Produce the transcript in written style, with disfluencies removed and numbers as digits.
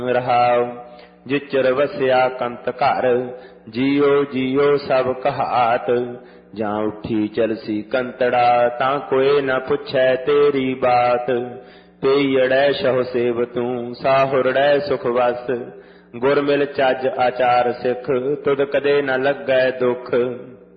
ਰਹਾਉ। ਜਿਚਰ ਵਸਿਆ ਕੰਤ ਘਰ, ਜੀਉ ਜੀਉ ਸਭ ਕਹਾਤ। ਜਾਂ ਉੱਠੀ ਚਲਸੀ ਕੰਤੜਾ, ਤਾਂ ਕੋਇ ਨ ਪੁੱਛੈ ਤੇਰੀ ਬਾਤ। ਪਈੜੈ ਸਹੁ ਸੇਵਤੂ, ਸਾਹੁਰੜੈ ਸੁਖ ਵਸ। ਗੁਰ ਮਿਲ ਚੱਜ ਆਚਾਰ ਸਿੱਖ, ਤੁਧ ਕਦੇ ਨ ਲੱਗੈ ਦੁਖ।